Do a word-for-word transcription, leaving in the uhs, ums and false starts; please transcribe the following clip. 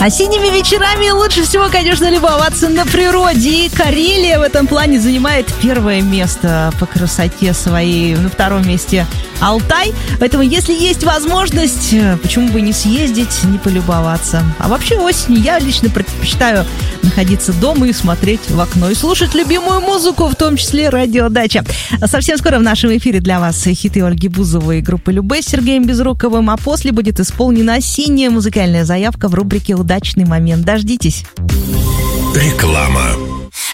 Осенними вечерами лучше всего, конечно, любоваться на природе. И Карелия в этом плане занимает первое место по красоте своей. На втором месте Алтай. Поэтому, если есть возможность, почему бы не съездить, не полюбоваться. А вообще осенью я лично предпочитаю находиться дома и смотреть в окно. И слушать любимую музыку, в том числе радиодача. Совсем скоро в нашем эфире для вас хиты Ольги Бузовой и группы Любэ с Сергеем Безруковым. А после будет исполнена осенняя музыкальная заявка в рубрике «Удачный момент». Дождитесь. Реклама.